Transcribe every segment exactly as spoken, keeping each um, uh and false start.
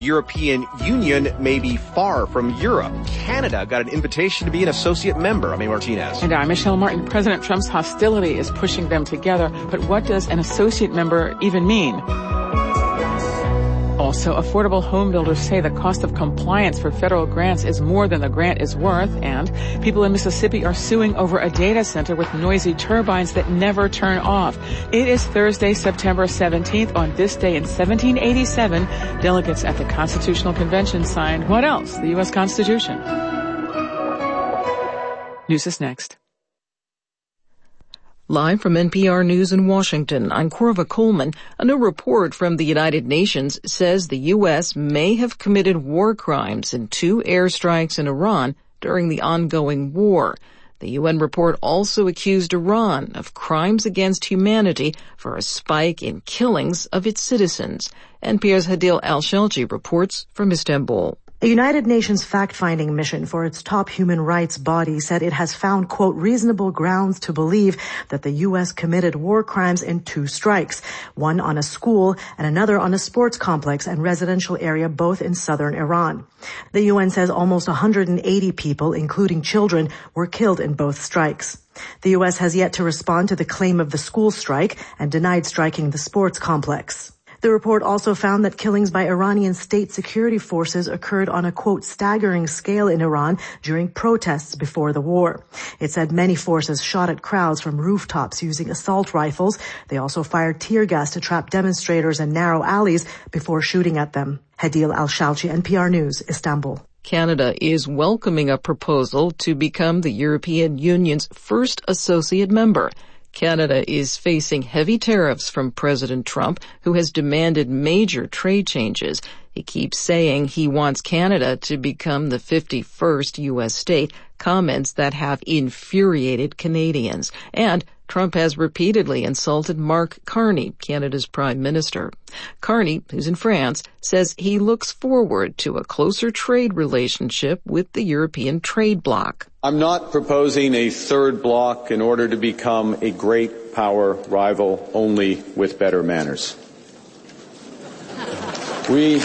European Union may be far from Europe. Canada got an invitation to be an associate member. I'm A. Martinez. And I'm Michelle Martin. President Trump's hostility is pushing them together. But what does an associate member even mean? Also, affordable home builders say the cost of compliance for federal grants is more than the grant is worth, and people in Mississippi are suing over a data center with noisy turbines that never turn off. It is Thursday, September seventeenth. On this day in seventeen eighty-seven, delegates at the Constitutional Convention signed what else? The U S Constitution. News is next. Live from N P R News in Washington, I'm Corva Coleman. A new report from the United Nations says the U S may have committed war crimes in two airstrikes in Iran during the ongoing war. The U N report also accused Iran of crimes against humanity for a spike in killings of its citizens. N P R's Hadil Al-Shelji reports from Istanbul. A United Nations fact-finding mission for its top human rights body said it has found, quote, reasonable grounds to believe that the U S committed war crimes in two strikes, one on a school and another on a sports complex and residential area, both in southern Iran. The U N says almost one hundred eighty people, including children, were killed in both strikes. The U S has yet to respond to the claim of the school strike and denied striking the sports complex. The report also found that killings by Iranian state security forces occurred on a, quote, staggering scale in Iran during protests before the war. It said many forces shot at crowds from rooftops using assault rifles. They also fired tear gas to trap demonstrators in narrow alleys before shooting at them. Hadil Al-Shalchi, N P R News, Istanbul. Canada is welcoming a proposal to become the European Union's first associate member. Canada is facing heavy tariffs from President Trump, who has demanded major trade changes. He keeps saying he wants Canada to become the fifty-first U S state, comments that have infuriated Canadians. And Trump has repeatedly insulted Mark Carney, Canada's prime minister. Carney, who's in France, says he looks forward to a closer trade relationship with the European trade bloc. I'm not proposing a third bloc in order to become a great power rival only with better manners. We...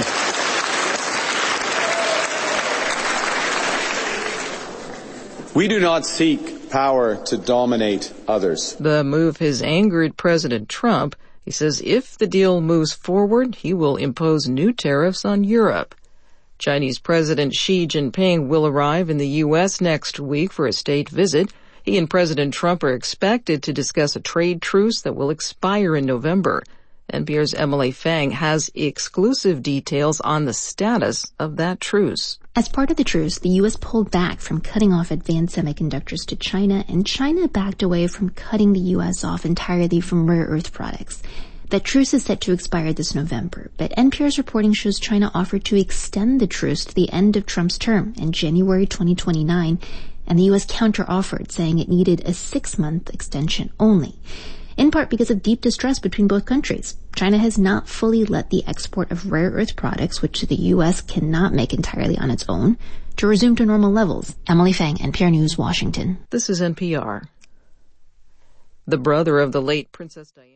We do not seek power to dominate others. The move has angered President Trump. He says if the deal moves forward, he will impose new tariffs on Europe. Chinese President Xi Jinping will arrive in the U S next week for a state visit. He and President Trump are expected to discuss a trade truce that will expire in November. N P R's Emily Fang has exclusive details on the status of that truce. As part of the truce, the U S pulled back from cutting off advanced semiconductors to China, and China backed away from cutting the U S off entirely from rare earth products. That truce is set to expire this November, but N P R's reporting shows China offered to extend the truce to the end of Trump's term in January twenty twenty-nine, and the U S counter-offered, saying it needed a six-month extension only. In part because of deep distrust between both countries. China has not fully let the export of rare earth products, which the U S cannot make entirely on its own, to resume to normal levels. Emily Fang, N P R News, Washington. This is N P R. The brother of the late Princess Diana.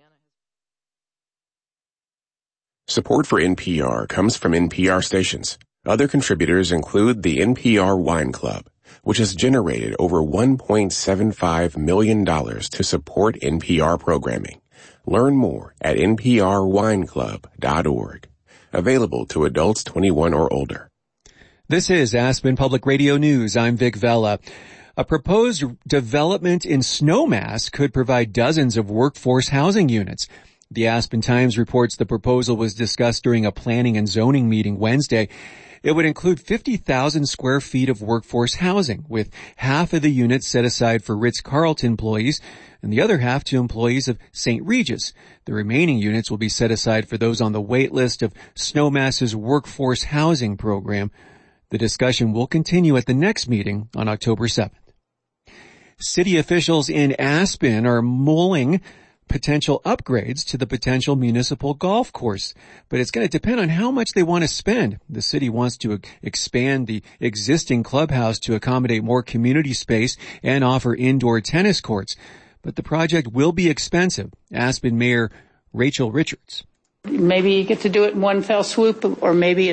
Support for N P R comes from N P R stations. Other contributors include the N P R Wine Club, which has generated over one point seven five million dollars to support N P R programming. Learn more at N P R wine club dot org. Available to adults twenty-one or older. This is Aspen Public Radio News. I'm Vic Vella. A proposed development in Snowmass could provide dozens of workforce housing units. The Aspen Times reports the proposal was discussed during a planning and zoning meeting Wednesday. It would include fifty thousand square feet of workforce housing, with half of the units set aside for Ritz-Carlton employees and the other half to employees of Saint Regis. The remaining units will be set aside for those on the wait list of Snowmass's workforce housing program. The discussion will continue at the next meeting on October seventh. City officials in Aspen are mulling potential upgrades to the potential municipal golf course, but it's going to depend on how much they want to spend. The city wants to expand the existing clubhouse to accommodate more community space and offer indoor tennis courts, but the project will be expensive. Aspen Mayor Rachel Richards. Maybe you get to do it in one fell swoop, or maybe